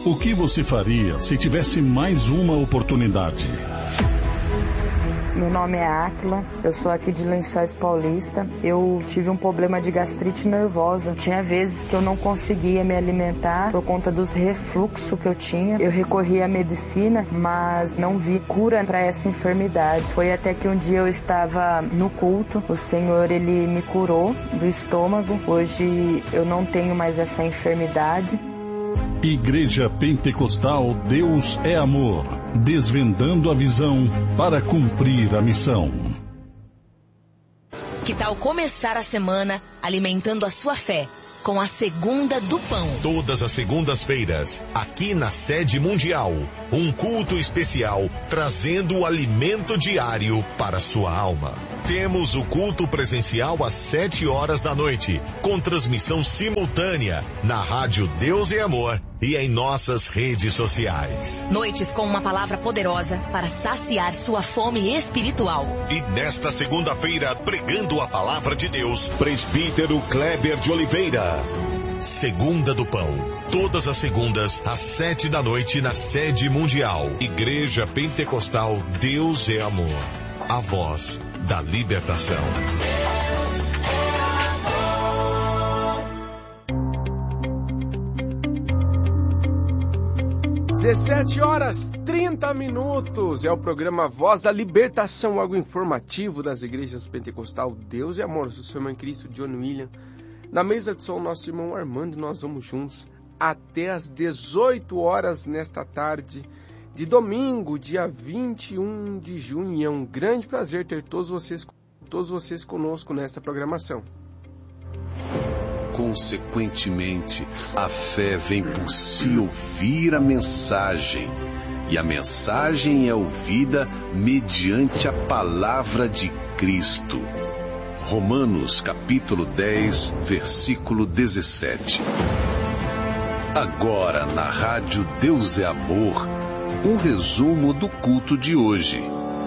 O que você faria se tivesse mais uma oportunidade? Meu nome é Áquila, eu sou aqui de Lençóis Paulista. Eu tive um problema de gastrite nervosa. Tinha vezes que eu não conseguia me alimentar por conta dos refluxos que eu tinha. Eu recorri à medicina, mas não vi cura para essa enfermidade. Foi até que um dia eu estava no culto, o Senhor ele me curou do estômago. Hoje eu não tenho mais essa enfermidade. Igreja Pentecostal Deus é Amor, desvendando a visão para cumprir a missão. Que tal começar a semana alimentando a sua fé com a Segunda do Pão? Todas as segundas-feiras, aqui na Sede Mundial, um culto especial trazendo o alimento diário para sua alma. Temos o culto presencial às 7 horas da noite, com transmissão simultânea na rádio Deus e Amor e em nossas redes sociais. Noites com uma palavra poderosa para saciar sua fome espiritual. E nesta segunda-feira, pregando a palavra de Deus, presbítero Kleber de Oliveira. Segunda do Pão, todas as segundas às 7 da noite na Sede Mundial. Igreja Pentecostal Deus é Amor, a voz da libertação. 17h30. É o programa Voz da Libertação, algo informativo das igrejas Pentecostal Deus e Amor. Eu sou o seu irmão em Cristo, John William. Na mesa de som, nosso irmão Armando, nós vamos juntos até às 18 horas nesta tarde de domingo, dia 21 de junho. E é um grande prazer ter todos vocês conosco nesta programação. Consequentemente, a fé vem por se ouvir a mensagem, e a mensagem é ouvida mediante a palavra de Cristo. Romanos capítulo 10, versículo 17. Agora, na rádio Deus é Amor, um resumo do culto de hoje.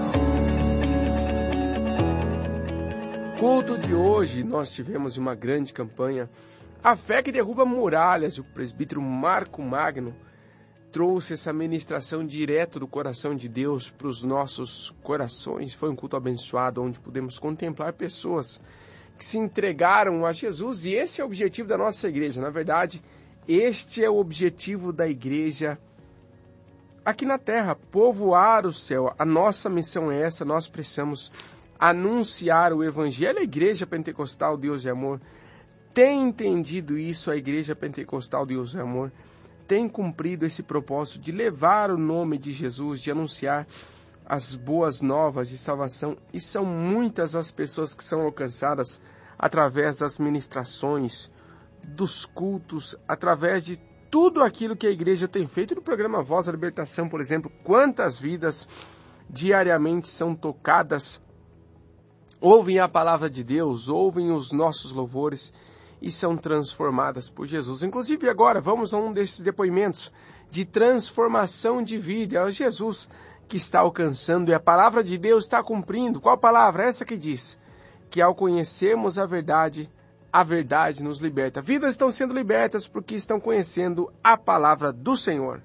Culto de hoje, nós tivemos uma grande campanha, A Fé que Derruba Muralhas. O presbítero Marco Magno trouxe essa ministração direto do coração de Deus para os nossos corações. Foi um culto abençoado, onde pudemos contemplar pessoas que se entregaram a Jesus, e esse é o objetivo da nossa igreja. Na verdade, este é o objetivo da igreja aqui na terra, povoar o céu. A nossa missão é essa, nós precisamos anunciar o Evangelho. A Igreja Pentecostal Deus é Amor tem entendido isso. A Igreja Pentecostal Deus é Amor tem cumprido esse propósito de levar o nome de Jesus, de anunciar as boas novas de salvação. E são muitas as pessoas que são alcançadas através das ministrações, dos cultos, através de tudo aquilo que a igreja tem feito. No programa Voz da Libertação, por exemplo, quantas vidas diariamente são tocadas, ouvem a palavra de Deus, ouvem os nossos louvores e são transformadas por Jesus. Inclusive agora, vamos a um desses depoimentos de transformação de vida. É o Jesus que está alcançando e a palavra de Deus está cumprindo. Qual palavra? Essa que diz que ao conhecermos a verdade nos liberta. Vidas estão sendo libertas porque estão conhecendo a palavra do Senhor.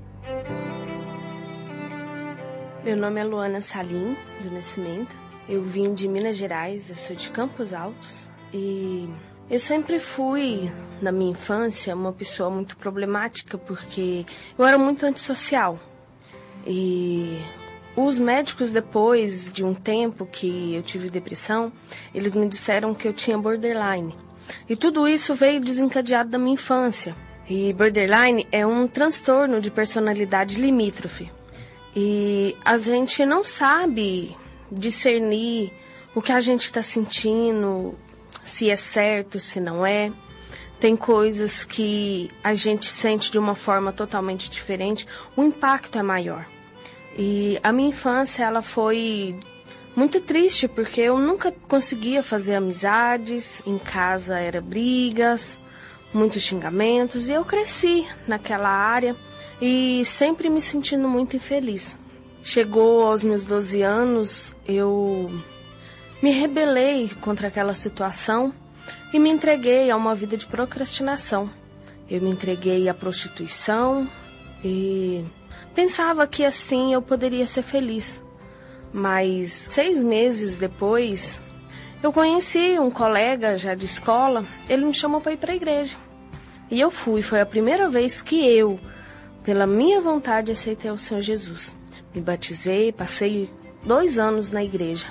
Meu nome é Luana Salim, do Nascimento. Eu vim de Minas Gerais, eu sou de Campos Altos. E eu sempre fui, na minha infância, uma pessoa muito problemática, porque eu era muito antissocial. E os médicos, depois de um tempo que eu tive depressão, eles me disseram que eu tinha borderline. E tudo isso veio desencadeado da minha infância. E borderline é um transtorno de personalidade limítrofe. E a gente não sabe discernir o que a gente está sentindo, se é certo, se não é. Tem coisas que a gente sente de uma forma totalmente diferente, o impacto é maior. E a minha infância, ela foi muito triste, porque eu nunca conseguia fazer amizades, em casa era brigas, muitos xingamentos, e eu cresci naquela área e sempre me sentindo muito infeliz. Chegou aos meus 12 anos, eu me rebelei contra aquela situação e me entreguei a uma vida de procrastinação. Eu me entreguei à prostituição, e pensava que assim eu poderia ser feliz. Mas 6 meses depois, eu conheci um colega já de escola, ele me chamou para ir para a igreja. E eu fui, foi a primeira vez que eu, pela minha vontade, aceitei o Senhor Jesus. Me batizei, passei 2 anos na igreja.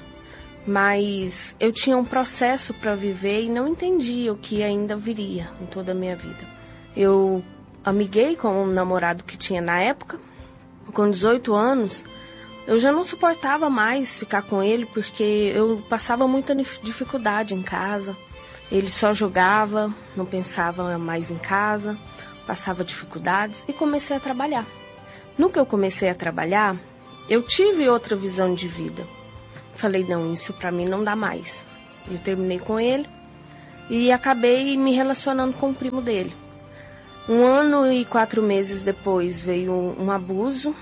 Mas eu tinha um processo para viver e não entendia o que ainda viria em toda a minha vida. Eu amiguei com um namorado que tinha na época. Com 18 anos, eu já não suportava mais ficar com ele, porque eu passava muita dificuldade em casa. Ele só jogava, não pensava mais em casa, passava dificuldades e comecei a trabalhar. No que eu comecei a trabalhar, eu tive outra visão de vida. Falei, não, isso pra mim não dá mais. Eu terminei com ele e acabei me relacionando com o primo dele. 1 ano e 4 meses depois veio um abuso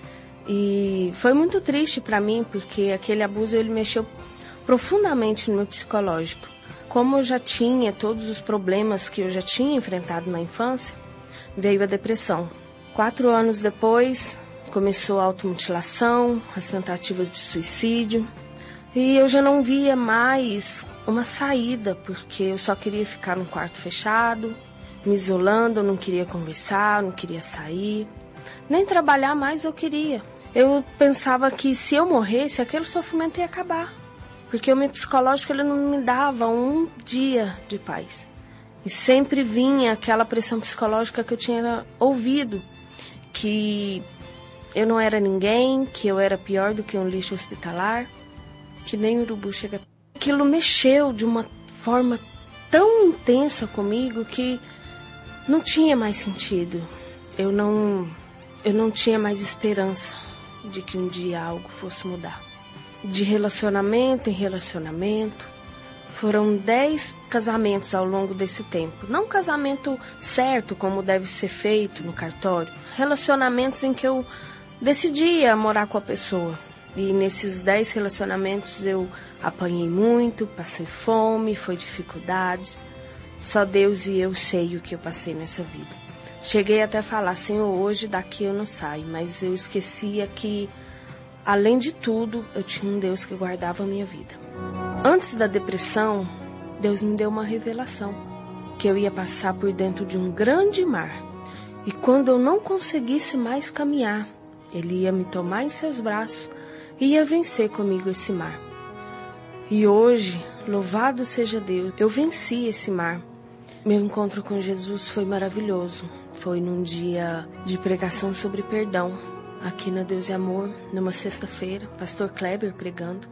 e foi muito triste pra mim, porque aquele abuso ele mexeu profundamente no meu psicológico. Como eu já tinha todos os problemas que eu já tinha enfrentado na infância, veio a depressão. 4 anos depois, começou a automutilação, as tentativas de suicídio. E eu já não via mais uma saída, porque eu só queria ficar num quarto fechado, me isolando, eu não queria conversar, não queria sair. Nem trabalhar mais eu queria. Eu pensava que se eu morresse, aquele sofrimento ia acabar. Porque o meu psicológico ele não me dava um dia de paz. E sempre vinha aquela pressão psicológica que eu tinha ouvido, que eu não era ninguém, que eu era pior do que um lixo hospitalar, que nem o urubu chega. Aquilo mexeu de uma forma tão intensa comigo que não tinha mais sentido. Eu não tinha mais esperança de que um dia algo fosse mudar. De relacionamento em relacionamento, foram 10 casamentos ao longo desse tempo. Não casamento certo, como deve ser feito no cartório. Relacionamentos em que eu decidia morar com a pessoa. E nesses 10 relacionamentos eu apanhei muito, passei fome, foi dificuldades. Só Deus e eu sei o que eu passei nessa vida. Cheguei até a falar, Senhor, hoje daqui eu não saio. Mas eu esquecia que, além de tudo, eu tinha um Deus que guardava a minha vida. Antes da depressão, Deus me deu uma revelação. Que eu ia passar por dentro de um grande mar. E quando eu não conseguisse mais caminhar, Ele ia me tomar em seus braços e ia vencer comigo esse mar. E hoje, louvado seja Deus, eu venci esse mar. Meu encontro com Jesus foi maravilhoso. Foi num dia de pregação sobre perdão, aqui na Deus e Amor, numa sexta-feira, pastor Kleber pregando.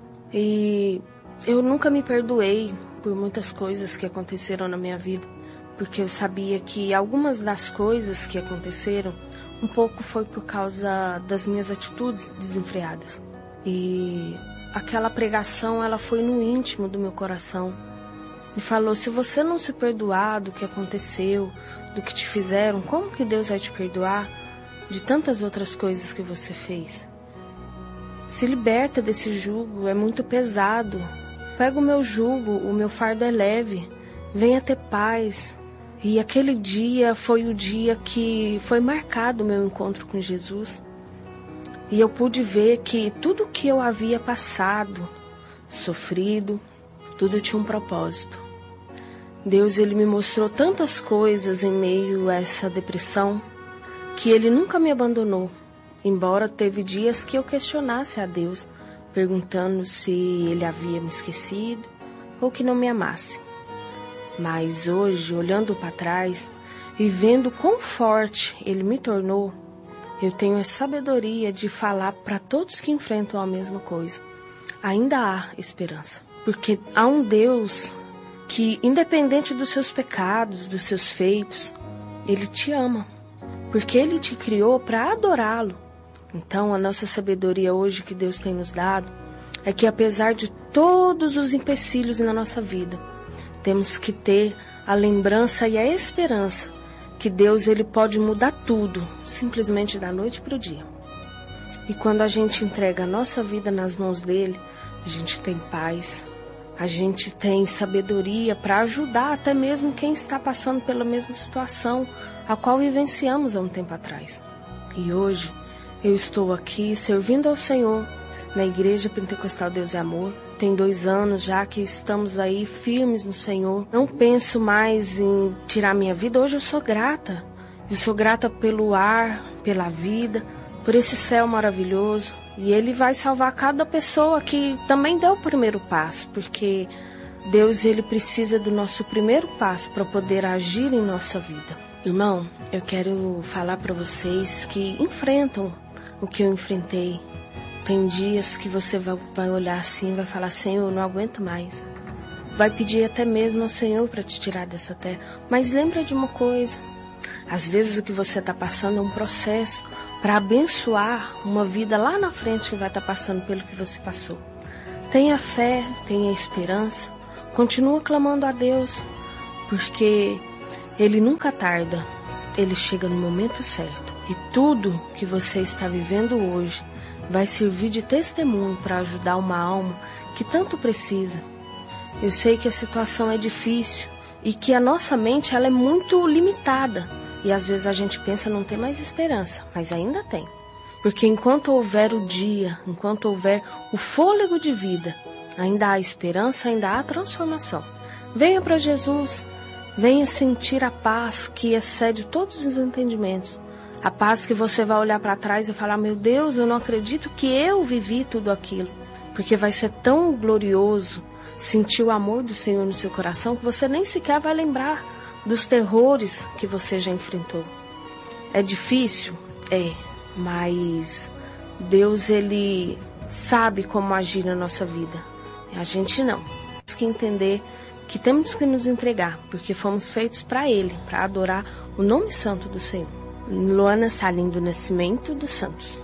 E eu nunca me perdoei por muitas coisas que aconteceram na minha vida, porque eu sabia que algumas das coisas que aconteceram, um pouco foi por causa das minhas atitudes desenfreadas. E aquela pregação, ela foi no íntimo do meu coração. E falou, se você não se perdoar do que aconteceu, do que te fizeram, como que Deus vai te perdoar de tantas outras coisas que você fez? Se liberta desse jugo, é muito pesado. Pega o meu jugo, o meu fardo é leve. Venha ter paz. E aquele dia foi o dia que foi marcado o meu encontro com Jesus. E eu pude ver que tudo que eu havia passado, sofrido, tudo tinha um propósito. Deus, Ele me mostrou tantas coisas em meio a essa depressão, que Ele nunca me abandonou. Embora teve dias que eu questionasse a Deus, perguntando se Ele havia me esquecido ou que não me amasse. Mas hoje, olhando para trás e vendo quão forte Ele me tornou, eu tenho a sabedoria de falar para todos que enfrentam a mesma coisa. Ainda há esperança. Porque há um Deus que, independente dos seus pecados, dos seus feitos, Ele te ama. Porque Ele te criou para adorá-lo. Então, a nossa sabedoria hoje que Deus tem nos dado é que, apesar de todos os empecilhos na nossa vida, temos que ter a lembrança e a esperança que Deus Ele pode mudar tudo, simplesmente da noite para o dia. E quando a gente entrega a nossa vida nas mãos dEle, a gente tem paz, a gente tem sabedoria para ajudar até mesmo quem está passando pela mesma situação a qual vivenciamos há um tempo atrás. E hoje eu estou aqui servindo ao Senhor na Igreja Pentecostal Deus é Amor. Tem 2 anos já que estamos aí firmes no Senhor. Não penso mais em tirar minha vida. Hoje eu sou grata. Eu sou grata pelo ar, pela vida, por esse céu maravilhoso. E Ele vai salvar cada pessoa que também deu o primeiro passo, porque Deus, Ele precisa do nosso primeiro passo para poder agir em nossa vida. Irmão, eu quero falar para vocês que enfrentam o que eu enfrentei. Tem dias que você vai olhar assim e vai falar: Senhor, eu não aguento mais. Vai pedir até mesmo ao Senhor para te tirar dessa terra. Mas lembra de uma coisa: às vezes o que você está passando é um processo para abençoar uma vida lá na frente que vai estar passando pelo que você passou. Tenha fé, tenha esperança, continua clamando a Deus, porque Ele nunca tarda, Ele chega no momento certo. E tudo que você está vivendo hoje vai servir de testemunho para ajudar uma alma que tanto precisa. Eu sei que a situação é difícil e que a nossa mente ela é muito limitada. E às vezes a gente pensa não ter mais esperança, mas ainda tem. Porque enquanto houver o dia, enquanto houver o fôlego de vida, ainda há esperança, ainda há transformação. Venha para Jesus, venha sentir a paz que excede todos os entendimentos. A paz que você vai olhar para trás e falar: meu Deus, eu não acredito que eu vivi tudo aquilo. Porque vai ser tão glorioso sentir o amor do Senhor no seu coração que você nem sequer vai lembrar dos terrores que você já enfrentou. É difícil? É. Mas Deus, Ele sabe como agir na nossa vida. A gente não. Temos que entender que temos que nos entregar, porque fomos feitos para Ele, para adorar o nome santo do Senhor. Luana Salim do Nascimento dos Santos.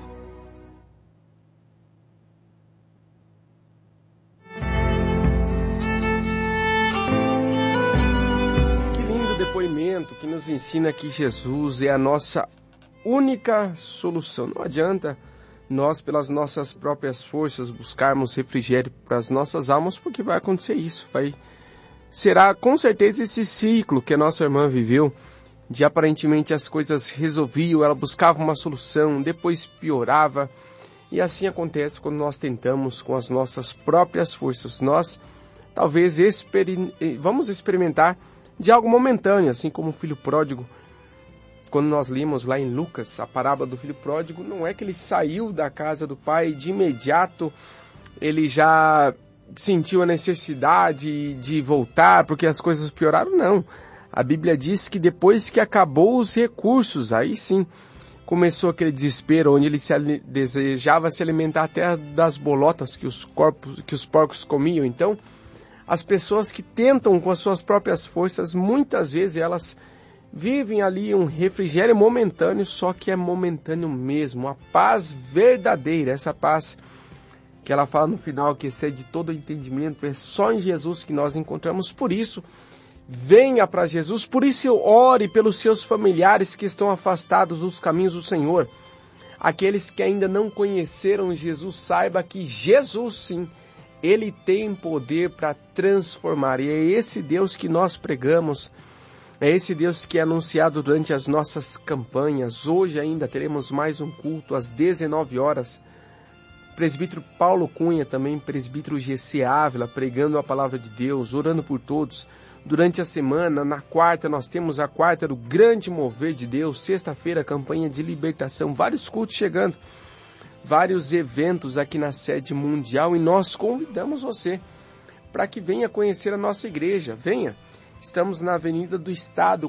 Que lindo depoimento que nos ensina que Jesus é a nossa única solução. Não adianta nós, pelas nossas próprias forças, buscarmos refrigério para as nossas almas, porque vai acontecer isso. Será com certeza esse ciclo que a nossa irmã viveu, de aparentemente as coisas resolviam, ela buscava uma solução, depois piorava. E assim acontece quando nós tentamos com as nossas próprias forças. Nós talvez vamos experimentar de algo momentâneo, assim como o filho pródigo. Quando nós lemos lá em Lucas a parábola do filho pródigo, não é que ele saiu da casa do pai e de imediato ele já sentiu a necessidade de voltar porque as coisas pioraram, não. A Bíblia diz que depois que acabou os recursos, aí sim começou aquele desespero, onde ele desejava se alimentar até das bolotas que os porcos comiam. Então, as pessoas que tentam com as suas próprias forças, muitas vezes elas vivem ali um refrigério momentâneo, só que é momentâneo mesmo. A paz verdadeira, essa paz que ela fala no final, que excede todo o entendimento, é só em Jesus que nós encontramos. Por isso, venha para Jesus, por isso ore pelos seus familiares que estão afastados dos caminhos do Senhor. Aqueles que ainda não conheceram Jesus, saiba que Jesus sim, Ele tem poder para transformar. E é esse Deus que nós pregamos, é esse Deus que é anunciado durante as nossas campanhas. Hoje ainda teremos mais um culto às 19 horas. Presbítero Paulo Cunha, também presbítero GC Ávila, pregando a palavra de Deus, orando por todos. Durante a semana, na quarta, nós temos a quarta do Grande Mover de Deus. Sexta-feira, campanha de libertação. Vários cultos chegando, vários eventos aqui na sede mundial. E nós convidamos você para que venha conhecer a nossa igreja. Venha. Estamos na Avenida do Estado,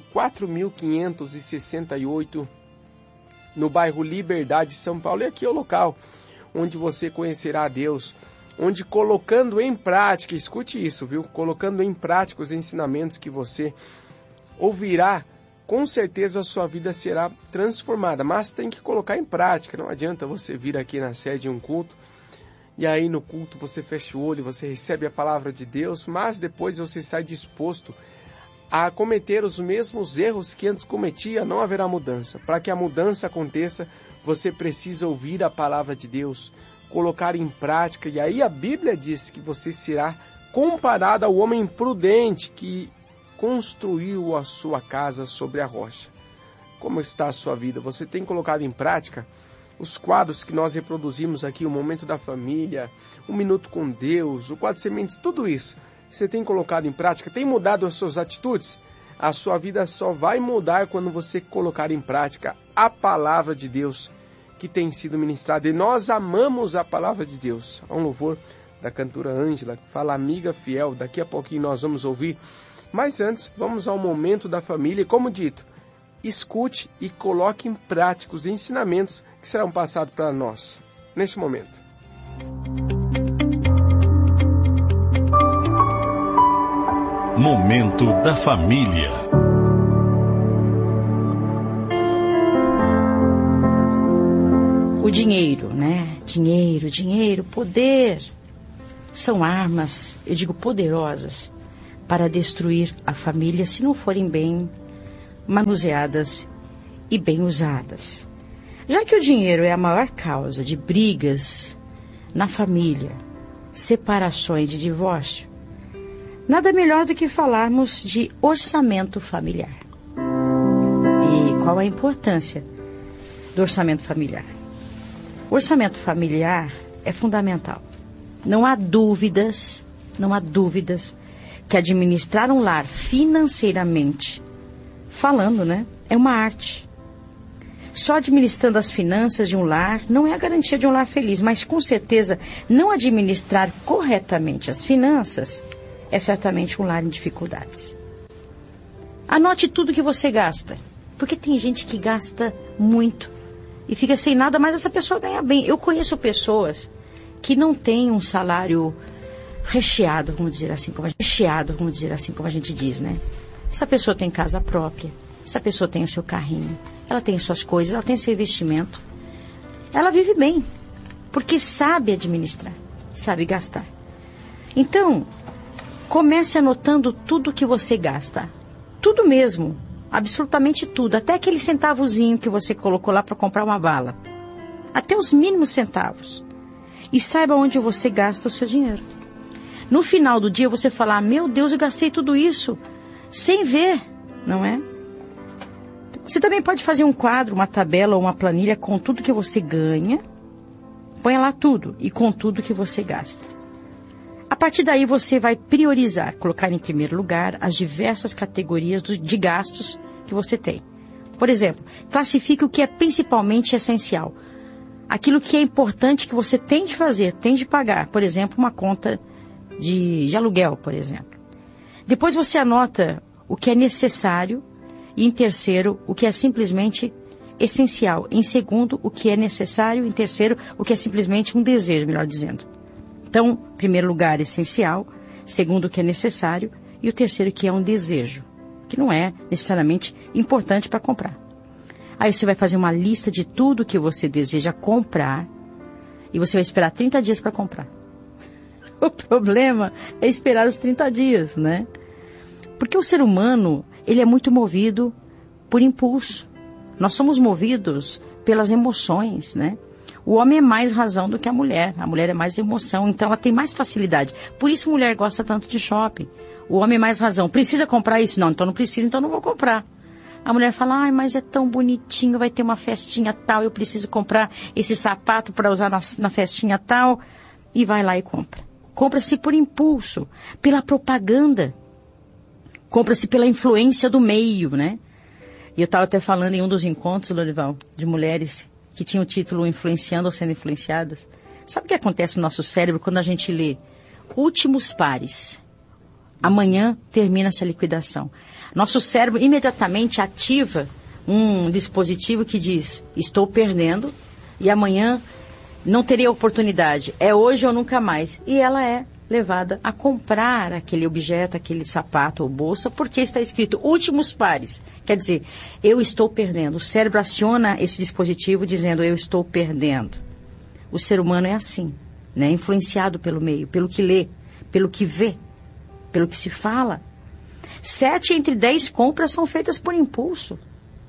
4.568, no bairro Liberdade, São Paulo. E aqui é o local onde você conhecerá a Deus, onde colocando em prática, escute isso, viu? Colocando em prática os ensinamentos que você ouvirá, com certeza a sua vida será transformada, mas tem que colocar em prática. Não adianta você vir aqui na sede um culto, e aí no culto você fecha o olho, você recebe a palavra de Deus, mas depois você sai disposto a cometer os mesmos erros que antes cometia. Não haverá mudança. Para que a mudança aconteça, você precisa ouvir a palavra de Deus, colocar em prática, e aí a Bíblia diz que você será comparado ao homem prudente que construiu a sua casa sobre a rocha. Como está a sua vida? Você tem colocado em prática os quadros que nós reproduzimos aqui, o Momento da Família, o Minuto com Deus, o Quadro Sementes, tudo isso. Você tem colocado em prática? Tem mudado as suas atitudes? A sua vida só vai mudar quando você colocar em prática a palavra de Deus que tem sido ministrada. E nós amamos a palavra de Deus. Há um louvor da cantora Ângela, que fala amiga fiel. Daqui a pouquinho nós vamos ouvir. Mas antes, vamos ao Momento da Família. E como dito, escute e coloque em prática os ensinamentos que serão passados para nós neste momento. Momento da Família. O dinheiro, né? Dinheiro, poder. São armas, eu digo poderosas, para destruir a família se não forem bem manuseadas e bem usadas. Já que o dinheiro é a maior causa de brigas na família, separações e divórcio, nada melhor do que falarmos de orçamento familiar. E qual a importância do orçamento familiar? O orçamento familiar é fundamental. Não há dúvidas que administrar um lar financeiramente falando, né, é uma arte. Só administrando as finanças de um lar não é a garantia de um lar feliz, mas com certeza não administrar corretamente as finanças é certamente um lar em dificuldades. Anote tudo que você gasta, porque tem gente que gasta muito e fica sem nada, mas essa pessoa ganha bem. Eu conheço pessoas que não têm um salário recheado, vamos dizer assim, como a gente diz, né? Essa pessoa tem casa própria, essa pessoa tem o seu carrinho, ela tem suas coisas, ela tem seu investimento. Ela vive bem, porque sabe administrar, sabe gastar. Então, comece anotando tudo que você gasta. Tudo mesmo, absolutamente tudo. Até aquele centavozinho que você colocou lá para comprar uma bala. Até os mínimos centavos. E saiba onde você gasta o seu dinheiro. No final do dia você falar, meu Deus, eu gastei tudo isso, sem ver, não é? Você também pode fazer um quadro, uma tabela ou uma planilha com tudo que você ganha. Põe lá tudo e com tudo que você gasta. A partir daí você vai priorizar, colocar em primeiro lugar as diversas categorias de gastos que você tem. Por exemplo, classifique o que é principalmente essencial. Aquilo que é importante que você tem de fazer, tem de pagar. Por exemplo, uma conta de aluguel, por exemplo. Depois você anota o que é necessário. E em terceiro, o que é simplesmente essencial. Em segundo, o que é necessário. Em terceiro, o que é simplesmente um desejo, melhor dizendo. Então, primeiro lugar, essencial. Segundo, o que é necessário. E o terceiro, que é um desejo. Que não é necessariamente importante para comprar. Aí você vai fazer uma lista de tudo que você deseja comprar. E você vai esperar 30 dias para comprar. O problema é esperar os 30 dias, né? Porque o ser humano, ele é muito movido por impulso. Nós somos movidos pelas emoções, né? O homem é mais razão do que a mulher é mais emoção, então ela tem mais facilidade. Por isso a mulher gosta tanto de shopping. O homem é mais razão. Precisa comprar isso? Não, então não precisa, então não vou comprar. A mulher fala, ai, mas é tão bonitinho, vai ter uma festinha tal, eu preciso comprar esse sapato para usar na festinha tal. E vai lá e compra. Compra-se por impulso, pela propaganda. Compra-se pela influência do meio, né? E eu estava até falando em um dos encontros, Lorival, de mulheres que tinham o título Influenciando ou Sendo Influenciadas. Sabe o que acontece no nosso cérebro quando a gente lê últimos pares? Amanhã termina-se a liquidação. Nosso cérebro imediatamente ativa um dispositivo que diz, estou perdendo e amanhã não terei oportunidade. É hoje ou nunca mais. E ela é levada a comprar aquele objeto, aquele sapato ou bolsa, porque está escrito últimos pares. Quer dizer, eu estou perdendo. O cérebro aciona esse dispositivo dizendo, eu estou perdendo. O ser humano é assim, né? Influenciado pelo meio, pelo que lê, pelo que vê, pelo que se fala. 7 entre 10 compras são feitas por impulso.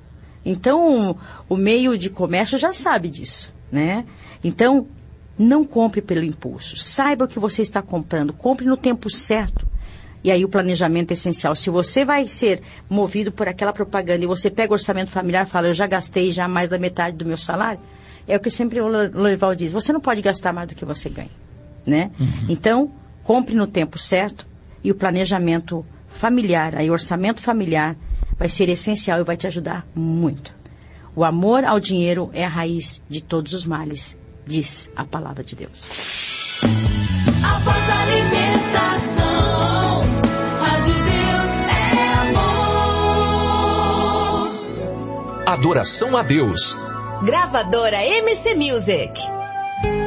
Então, o meio de comércio já sabe disso, né? Então, não compre pelo impulso. Saiba o que você está comprando. Compre no tempo certo. E aí o planejamento é essencial. Se você vai ser movido por aquela propaganda e você pega o orçamento familiar e fala, eu já gastei já mais da metade do meu salário, é o que sempre o Lorival diz, você não pode gastar mais do que você ganha, né? Então, compre no tempo certo e o planejamento familiar, aí o orçamento familiar vai ser essencial e vai te ajudar muito. O amor ao dinheiro é a raiz de todos os males, diz a palavra de Deus. A voz da libertação, a de Deus é amor. Adoração a Deus. Gravadora MC Music.